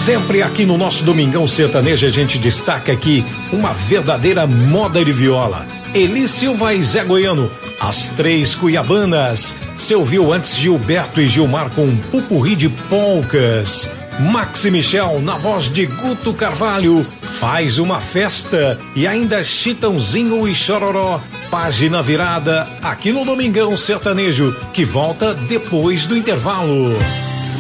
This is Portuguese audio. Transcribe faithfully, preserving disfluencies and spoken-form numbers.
Sempre aqui no nosso Domingão Sertanejo a gente destaca aqui uma verdadeira moda de viola. Eli Silva e Zé Goiano, as três cuiabanas. Você ouviu antes Gilberto e Gilmar com um pupurri de polcas. Max e Michel na voz de Guto Carvalho, Faz Uma Festa. E ainda Chitãozinho e Chororó, Página Virada, aqui no Domingão Sertanejo, que volta depois do intervalo.